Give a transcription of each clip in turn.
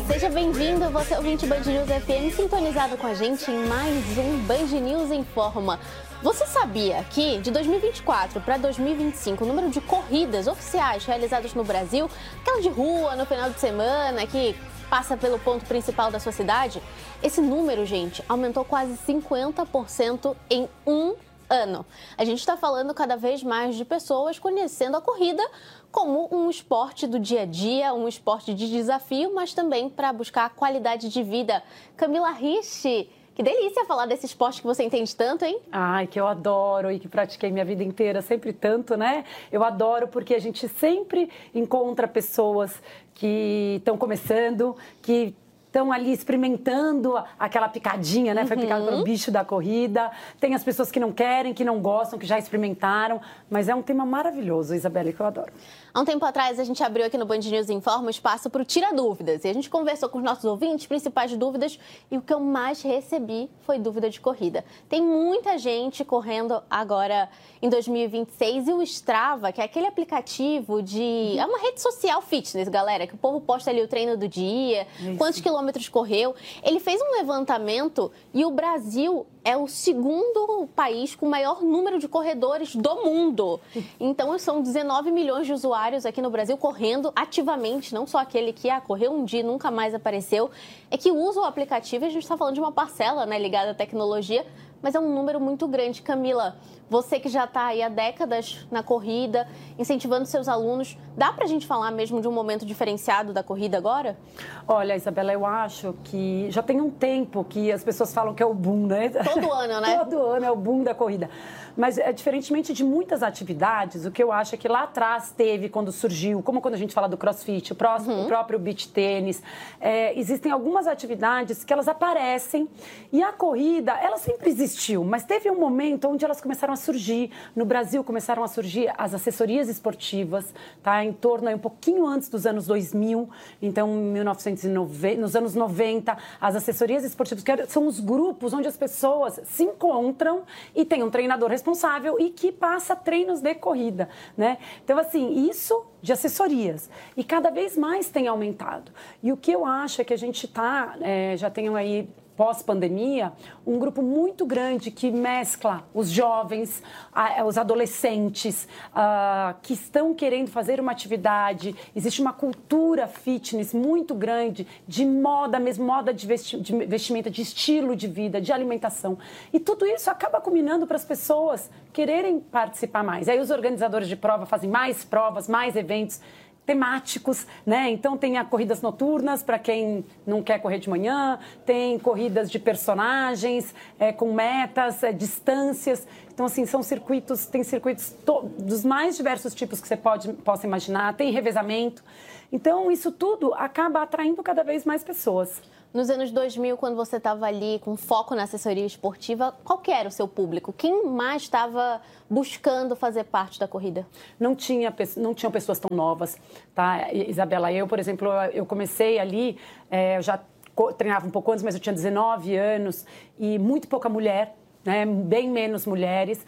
seja bem-vindo, você ouvinte Band News FM, sintonizado com a gente em mais um Band News Informa. Você sabia que de 2024 para 2025 o número de corridas oficiais realizadas no Brasil, aquela de rua no final de semana, que passa pelo ponto principal da sua cidade, esse número, gente, aumentou quase 50% em um ano. A gente está falando cada vez mais de pessoas conhecendo a corrida como um esporte do dia a dia, um esporte de desafio, mas também para buscar qualidade de vida. Camila Ricci, que delícia falar desse esporte que você entende tanto, hein? Ai, que eu adoro e que pratiquei minha vida inteira, sempre tanto, né? Eu adoro porque a gente sempre encontra pessoas que estão começando, que estão ali experimentando aquela picadinha, né? Foi picado pelo bicho da corrida. Tem as pessoas que não querem, que não gostam, que já experimentaram. Mas é um tema maravilhoso, Isabela, que eu adoro. Há um tempo atrás, a gente abriu aqui no Band News Informa o espaço para o Tira Dúvidas. E a gente conversou com os nossos ouvintes, principais dúvidas, e o que eu mais recebi foi dúvida de corrida. Tem muita gente correndo agora em 2026 e o Strava, que é aquele aplicativo de... É uma rede social fitness, galera, que o povo posta ali o treino do dia, quantos quilômetros correu. Ele fez um levantamento e o Brasil é o segundo país com o maior número de corredores do mundo. Então, são 19 milhões de usuários aqui no Brasil correndo ativamente, não só aquele que correu um dia e nunca mais apareceu. É que usa o aplicativo, e a gente está falando de uma parcela, né, ligada à tecnologia, mas é um número muito grande. Camila, você que já está aí há décadas na corrida, incentivando seus alunos, dá para a gente falar mesmo de um momento diferenciado da corrida agora? Olha, Isabela, eu acho que já tem um tempo que as pessoas falam que é o boom, né? Todo ano, né? Todo ano é o boom da corrida. Mas, diferentemente de muitas atividades, o que eu acho é que lá atrás teve, quando surgiu, como quando a gente fala do crossfit, o próprio beach tênis, existem algumas atividades que elas aparecem e a corrida, ela sempre existiu, mas teve um momento onde elas começaram a surgir. No Brasil, começaram a surgir as assessorias esportivas, tá? Em torno, um pouquinho antes dos anos 2000, então, 1990, nos anos 90, as assessorias esportivas, que são os grupos onde as pessoas se encontram e tem um treinador responsável e que passa treinos de corrida, né? Então, assim, isso de assessorias. E cada vez mais tem aumentado. E o que eu acho é que a gente já tem aí, pós-pandemia, um grupo muito grande que mescla os jovens, os adolescentes, que estão querendo fazer uma atividade. Existe uma cultura fitness muito grande de moda mesmo, moda de vestimenta, de estilo de vida, de alimentação. E tudo isso acaba culminando para as pessoas quererem participar mais. Aí os organizadores de prova fazem mais provas, mais eventos temáticos, né? Então tem corridas noturnas para quem não quer correr de manhã, tem corridas de personagens com metas, distâncias. Então, assim, tem circuitos dos mais diversos tipos que você possa imaginar, tem revezamento. Então, isso tudo acaba atraindo cada vez mais pessoas. Nos anos 2000, quando você estava ali com foco na assessoria esportiva, qual que era o seu público? Quem mais estava buscando fazer parte da corrida? Não tinham pessoas tão novas, tá? Isabela, por exemplo, eu comecei ali, eu já treinava um pouco antes, mas eu tinha 19 anos e muito pouca mulher, né? Bem menos mulheres,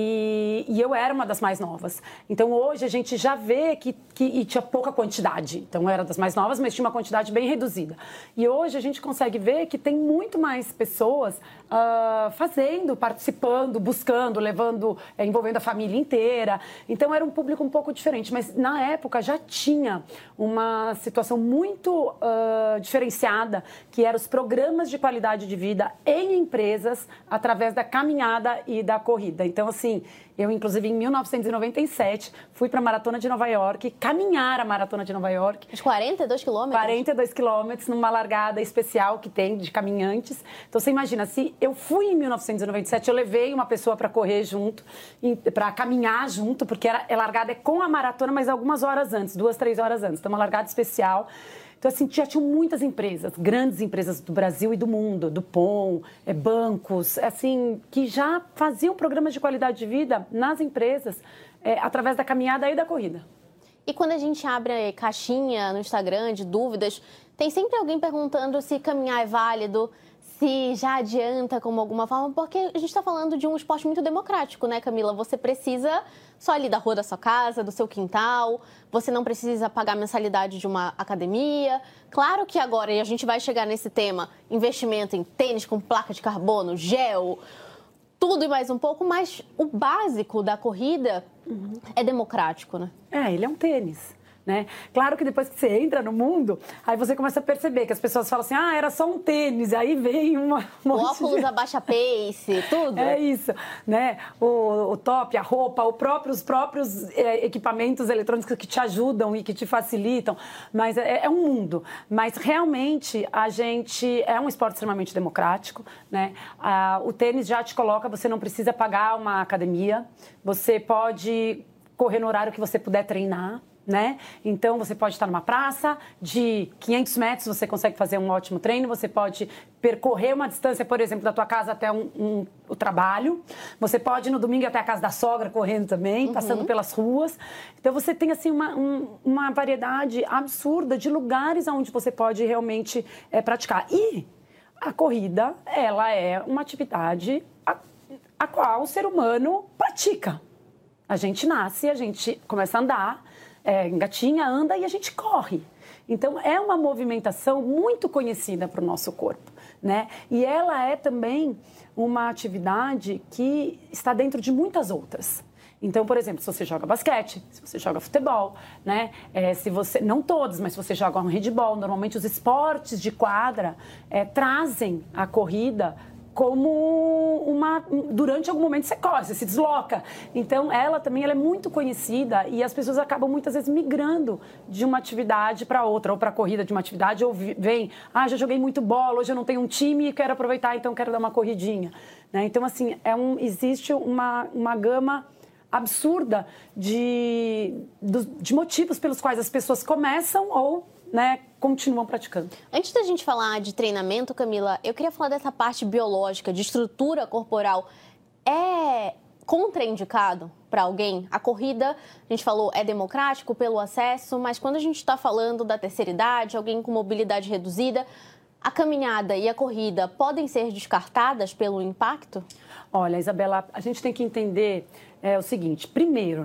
e eu era uma das mais novas. Então, hoje, a gente já vê que tinha pouca quantidade. Então, eu era das mais novas, mas tinha uma quantidade bem reduzida. E hoje, a gente consegue ver que tem muito mais pessoas fazendo, participando, buscando, envolvendo a família inteira. Então, era um público um pouco diferente. Mas, na época, já tinha uma situação muito diferenciada, que eram os programas de qualidade de vida em empresas, através da caminhada e da corrida. Então, assim, eu, inclusive, em 1997, fui para a Maratona de Nova York, caminhar a Maratona de Nova York. Os 42 quilômetros? 42 quilômetros, numa largada especial que tem de caminhantes. Então, você imagina, se eu fui em 1997, eu levei uma pessoa para correr junto, para caminhar junto, porque a largada é com a maratona, mas algumas horas antes, 2, 3 horas antes. Então, uma largada especial. Então, assim, já tinham muitas empresas, grandes empresas do Brasil e do mundo, do POM, bancos, assim, que já faziam programas de qualidade de vida nas empresas, através da caminhada e da corrida. E quando a gente abre caixinha no Instagram de dúvidas, tem sempre alguém perguntando se caminhar é válido, se já adianta como alguma forma, porque a gente está falando de um esporte muito democrático, né, Camila? Você precisa só ali da rua da sua casa, do seu quintal, você não precisa pagar a mensalidade de uma academia. Claro que agora, e a gente vai chegar nesse tema, investimento em tênis com placa de carbono, gel, tudo e mais um pouco, mas o básico da corrida é democrático, né? Ele é um tênis. Né? Claro que depois que você entra no mundo, aí você começa a perceber que as pessoas falam assim, era só um tênis, aí vem o óculos abaixa pace, tudo. É isso, né? O top, a roupa, os próprios equipamentos eletrônicos que te ajudam e que te facilitam, mas é um mundo. Mas realmente a gente é um esporte extremamente democrático, né? O tênis já te coloca, você não precisa pagar uma academia, você pode correr no horário que você puder treinar. Né? Então, você pode estar numa praça de 500 metros, você consegue fazer um ótimo treino, você pode percorrer uma distância, por exemplo, da tua casa até o trabalho, você pode no domingo ir até a casa da sogra correndo também, passando pelas ruas. Então, você tem assim uma variedade absurda de lugares onde você pode realmente praticar. E a corrida, ela é uma atividade a qual o ser humano pratica. A gente nasce, a gente começa a andar, engatinha, anda e a gente corre. Então, é uma movimentação muito conhecida para o nosso corpo, né? E ela é também uma atividade que está dentro de muitas outras. Então, por exemplo, se você joga basquete, se você joga futebol, né? Se você, não todos, mas se você joga um handebol, normalmente os esportes de quadra trazem a corrida como durante algum momento você corre, você se desloca. Então, ela é muito conhecida e as pessoas acabam muitas vezes migrando de uma atividade para outra, ou para a corrida de uma atividade, ou vem, já joguei muito bola, hoje eu não tenho um time e quero aproveitar, então quero dar uma corridinha. Né? Então, assim, existe uma gama absurda de motivos pelos quais as pessoas começam ou continuam praticando. Antes da gente falar de treinamento, Camila, eu queria falar dessa parte biológica, de estrutura corporal. É contraindicado para alguém? A corrida, a gente falou, é democrático pelo acesso, mas quando a gente está falando da terceira idade, alguém com mobilidade reduzida, a caminhada e a corrida podem ser descartadas pelo impacto? Olha, Isabela, a gente tem que entender o seguinte. Primeiro,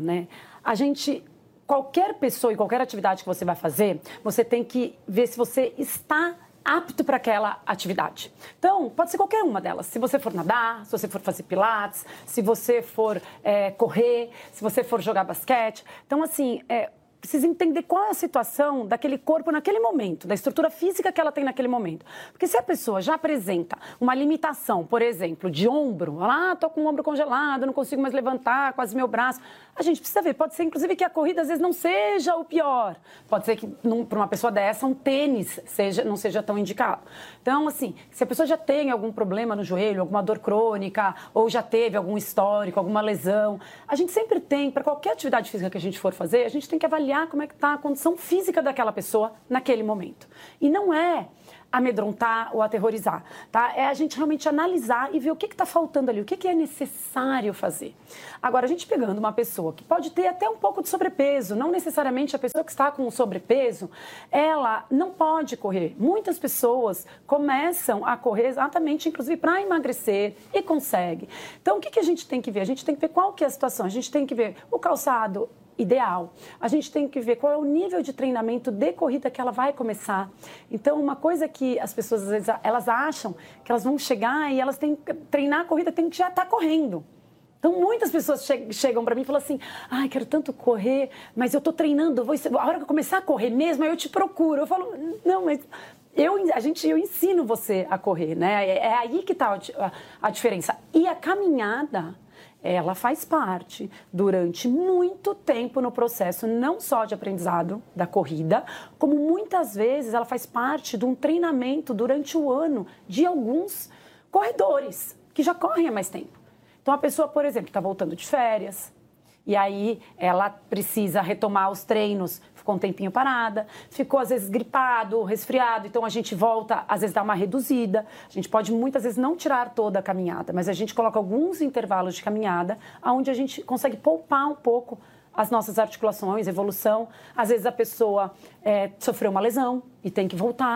qualquer pessoa e qualquer atividade que você vai fazer, você tem que ver se você está apto para aquela atividade. Então, pode ser qualquer uma delas. Se você for nadar, se você for fazer pilates, se você for correr, se você for jogar basquete. Então, assim, precisa entender qual é a situação daquele corpo naquele momento, da estrutura física que ela tem naquele momento. Porque se a pessoa já apresenta uma limitação, por exemplo, de ombro, tô com o ombro congelado, não consigo mais levantar, quase meu braço, a gente precisa ver. Pode ser, inclusive, que a corrida às vezes não seja o pior. Pode ser que, para uma pessoa dessa, um tênis não seja tão indicado. Então, assim, se a pessoa já tem algum problema no joelho, alguma dor crônica, ou já teve algum histórico, alguma lesão, a gente sempre tem, para qualquer atividade física que a gente for fazer, a gente tem que avaliar como é que está a condição física daquela pessoa naquele momento. E não é amedrontar ou aterrorizar, tá? É a gente realmente analisar e ver o que está faltando ali, o que é necessário fazer. Agora, a gente pegando uma pessoa que pode ter até um pouco de sobrepeso, não necessariamente a pessoa que está com sobrepeso, ela não pode correr. Muitas pessoas começam a correr exatamente, inclusive, para emagrecer e consegue. Então, o que a gente tem que ver? A gente tem que ver qual que é a situação, a gente tem que ver o calçado ideal. A gente tem que ver qual é o nível de treinamento de corrida que ela vai começar. Então, uma coisa que as pessoas, às vezes, elas acham que elas vão chegar e elas têm que treinar a corrida, tem que já estar correndo. Então, muitas pessoas chegam para mim e falam assim, quero tanto correr, mas eu estou treinando, a hora que eu começar a correr mesmo, aí eu te procuro. Eu falo, não, mas eu ensino você a correr, né? É aí que está a diferença. E a caminhada, ela faz parte durante muito tempo no processo, não só de aprendizado da corrida, como muitas vezes ela faz parte de um treinamento durante o ano de alguns corredores que já correm há mais tempo. Então, a pessoa, por exemplo, está voltando de férias, e aí ela precisa retomar os treinos, ficou um tempinho parada, ficou às vezes gripado, resfriado, então a gente volta, às vezes dá uma reduzida. A gente pode muitas vezes não tirar toda a caminhada, mas a gente coloca alguns intervalos de caminhada, onde a gente consegue poupar um pouco as nossas articulações, evolução. Às vezes a pessoa sofreu uma lesão e tem que voltar.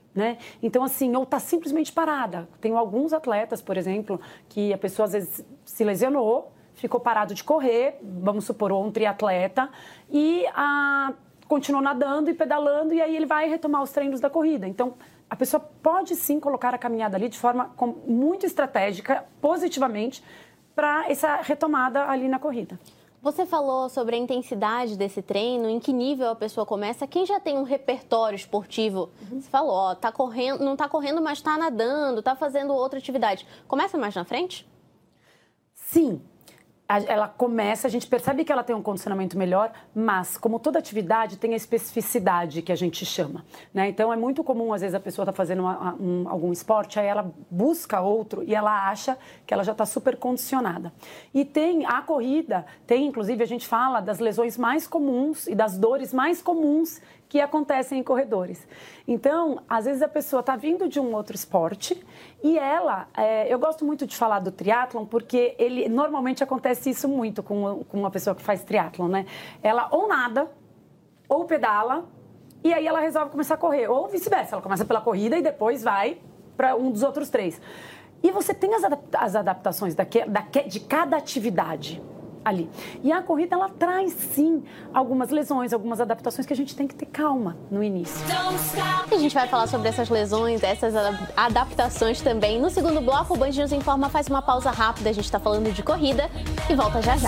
né? Então, assim, ou tá simplesmente parada. Tenho alguns atletas, por exemplo, que a pessoa às vezes se lesionou, ficou parado de correr, vamos supor, ou um triatleta, e continuou nadando e pedalando, e aí ele vai retomar os treinos da corrida. Então, a pessoa pode sim colocar a caminhada ali de forma muito estratégica, positivamente, para essa retomada ali na corrida. Você falou sobre a intensidade desse treino, em que nível a pessoa começa. Quem já tem um repertório esportivo, você falou, ó, tá correndo, não está correndo, mas está nadando, está fazendo outra atividade. Começa mais na frente? Sim. Ela começa, a gente percebe que ela tem um condicionamento melhor, mas, como toda atividade, tem a especificidade que a gente chama, né? Então, é muito comum, às vezes, a pessoa está fazendo algum esporte, aí ela busca outro e ela acha que ela já está super condicionada. E a corrida, inclusive, a gente fala das lesões mais comuns e das dores mais comuns que acontecem em corredores. Então, às vezes a pessoa está vindo de um outro esporte e eu gosto muito de falar do triatlon porque normalmente acontece isso muito com uma pessoa que faz triatlon, né? Ela ou nada, ou pedala, e aí ela resolve começar a correr, ou vice-versa, ela começa pela corrida e depois vai para um dos outros 3. E você tem as adaptações de cada atividade ali. E a corrida, ela traz, sim, algumas lesões, algumas adaptações que a gente tem que ter calma no início. A gente vai falar sobre essas lesões, essas adaptações também. No segundo bloco, o Band News Informa faz uma pausa rápida, a gente está falando de corrida e volta já já.